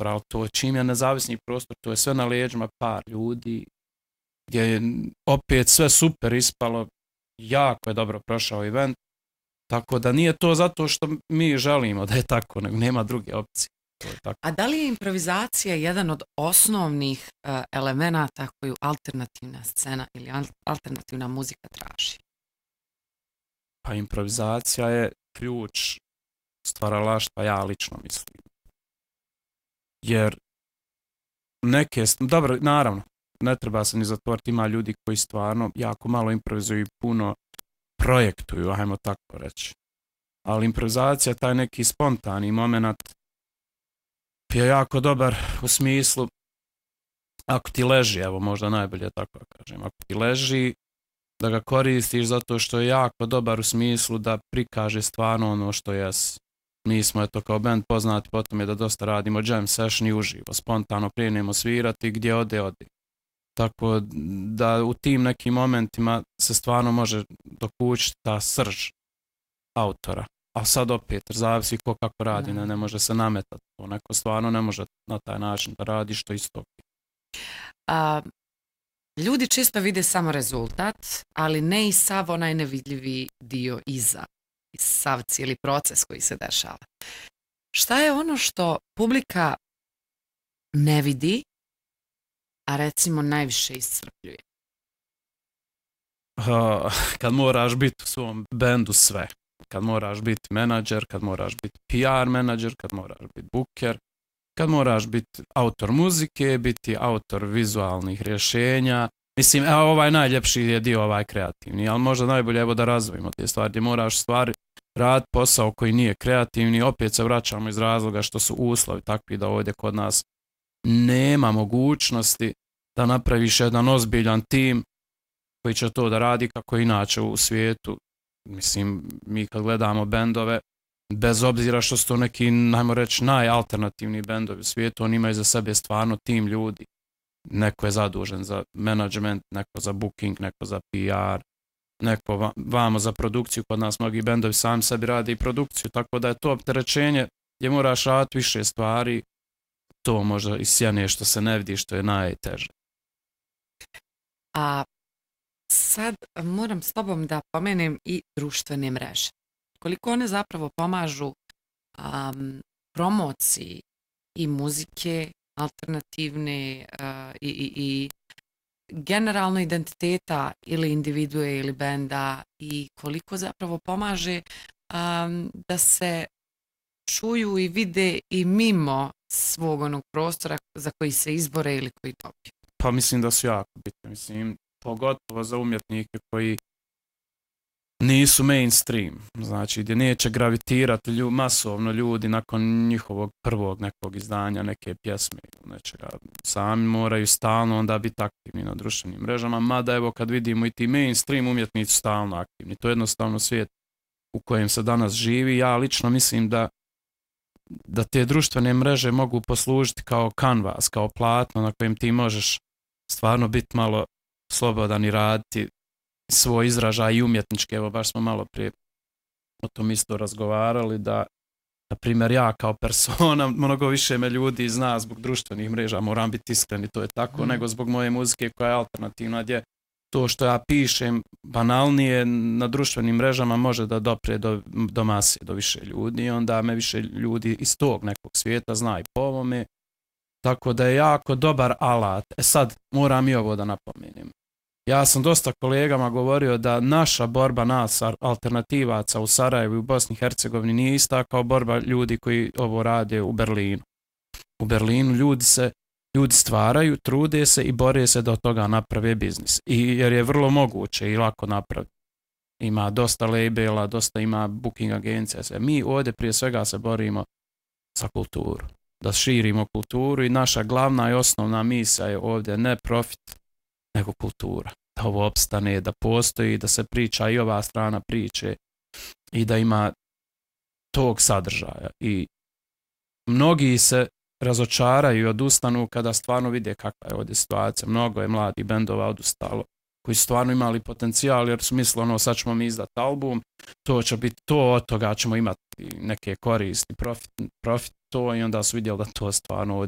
prostor, ali to čim je nezavisni prostor, to je sve na leđima par ljudi, gdje je opet sve super ispalo, jako je dobro prošao event, tako da nije to zato što mi želimo da je tako, nego nema druge opcije. To je tako. A da li je improvizacija jedan od osnovnih elemenata koju alternativna scena ili alternativna muzika traži? Pa improvizacija je ključ stvaralaštva, ja lično mislim. Jer dobro, naravno, ne treba se ni zatvoriti, ima ljudi koji stvarno jako malo improvizuju i puno projektuju, ajmo tako reći. Ali improvizacija, taj neki spontani moment je jako dobar u smislu ako ti leži, evo možda najbolje tako da kažem, ako ti leži da ga koristiš zato što je jako dobar u smislu da prikaže stvarno ono što jes. Mi smo eto kao band poznati po tome da dosta radimo jam session i uživo, spontano krenemo svirati gdje ode. Tako da u tim nekim momentima se stvarno može dokućiti ta srž autora. A sad opet, zavisi ko kako radi, ne može se nametati. Neko stvarno ne može na taj način da radi što isto. Ljudi često vide samo rezultat, ali ne i sav onaj nevidljivi dio iza. Sav cijeli proces koji se dešava. Šta je ono što publika ne vidi, a recimo najviše iscrpljuje? Kad moraš biti u svom bendu sve. Kad moraš biti menadžer, kad moraš biti PR menadžer, kad moraš biti booker, kad moraš biti autor muzike, biti autor vizualnih rješenja. Mislim, ovaj najljepši je dio ovaj kreativni, ali možda najbolje evo da razvojimo te stvari, gdje moraš stvari raditi posao koji nije kreativni, opet se vraćamo iz razloga što su uslovi takvi da ovdje kod nas nema mogućnosti da napraviš jedan ozbiljan tim koji će to da radi kako inače u svijetu. Mislim, mi kad gledamo bendove, bez obzira što su to neki, najmo reći, najalternativni bendovi u svijetu, oni imaju za sebe stvarno tim ljudi. Neko je zadužen za management, neko za booking, neko za PR, neko vamo za produkciju, kod nas mnogi bendovi sami sebi rade i produkciju, tako da je to opterećenje gdje moraš raditi više stvari, to možda i sjene što se ne vidi, što je najteže. A sad moram s tobom da pomenem i društvene mreže. Koliko one zapravo pomažu promociji i muzike, alternativne i generalno identiteta ili individue ili benda i koliko zapravo pomaže da se čuju i vide i mimo svog onog prostora za koji se izbore ili koji dobiju. Pa mislim da su jako bitne, mislim, pogotovo za umjetnike koji nisu mainstream, znači gdje neće gravitirati masovno ljudi nakon njihovog prvog nekog izdanja, neke pjesme ili nečega. Sami moraju stalno onda biti aktivni na društvenim mrežama, mada evo kad vidimo i ti mainstream umjetnici stalno aktivni. To je jednostavno svijet u kojem se danas živi. Ja lično mislim da te društvene mreže mogu poslužiti kao kanvas, kao platno na kojem ti možeš stvarno biti malo slobodan i raditi svoj izražaj i umjetnički. Evo baš smo malo prije o tom isto razgovarali da, na primjer, ja kao persona, mnogo više me ljudi zna zbog društvenih mreža, moram biti iskren i to je tako, nego zbog moje muzike koja je alternativna, gdje to što ja pišem banalnije na društvenim mrežama može da dopre do mase, do više ljudi i onda me više ljudi iz tog nekog svijeta zna i po ovome, tako da je jako dobar alat. Sad, moram i ovo da napomenem. Ja sam dosta kolegama govorio da naša borba nas alternativaca u Sarajevu i u Bosni i Hercegovini nije ista kao borba ljudi koji ovo rade u Berlinu. U Berlinu ljudi stvaraju, trude se i bore se da od toga naprave biznis. Jer je vrlo moguće i lako napraviti. Ima dosta labela, dosta ima booking agencija. Mi ovdje prije svega se borimo za kulturu. Da širimo kulturu i naša glavna i osnovna misija je ovdje ne profit, nego kultura. Da ovo opstane, da postoji, da se priča i ova strana priče i da ima tog sadržaja. I mnogi se razočaraju i odustanu kada stvarno vide kakva je ovdje situacija. Mnogo je mladih bendova odustalo koji su stvarno imali potencijal jer su mislili sad ćemo mi izdati album, to će biti to, od toga ćemo imati neke koristi, profit to i onda su vidjeli da to stvarno